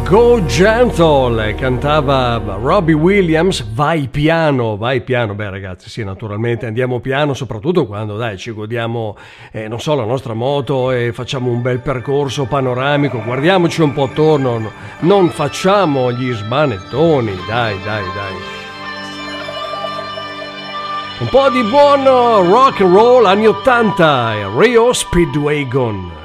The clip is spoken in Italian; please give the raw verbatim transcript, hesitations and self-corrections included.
Go Gentle, cantava Robbie Williams. Vai piano, vai piano. Beh ragazzi, sì, naturalmente andiamo piano, soprattutto quando dai ci godiamo, eh, non so, la nostra moto e facciamo un bel percorso panoramico. Guardiamoci un po' attorno, non facciamo gli smanettoni, dai, dai, dai. Un po' di buon rock and roll anni ottanta, Rio Speedwagon.